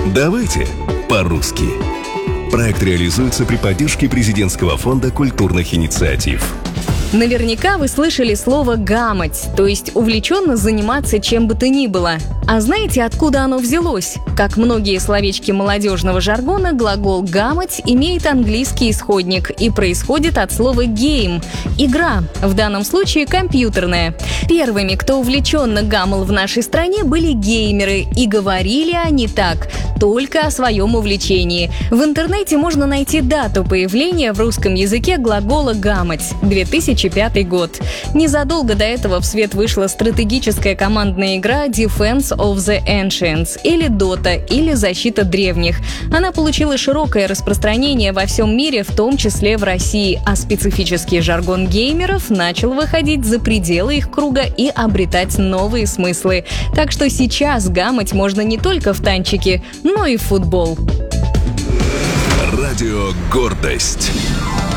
Давайте по-русски. Проект реализуется при поддержке Президентского фонда культурных инициатив. Наверняка вы слышали слово «гамать», то есть увлеченно заниматься чем бы то ни было. А знаете, откуда оно взялось? Как многие словечки молодежного жаргона, глагол «гамать» имеет английский исходник и происходит от слова «game» — игра, в данном случае компьютерная. Первыми, кто увлеченно гамал в нашей стране, были геймеры, и говорили они так только о своем увлечении. В интернете можно найти дату появления в русском языке глагола «гамать» — 2005 год. Незадолго до этого в свет вышла стратегическая командная игра Defense of the Ancients, или Dota, или Защита древних. Она получила широкое распространение во всем мире, в том числе в России, а специфический жаргон геймеров начал выходить за пределы их круга и обретать новые смыслы. Так что сейчас гамать можно не только в танчики, но и в футбол. Радио «Гордость».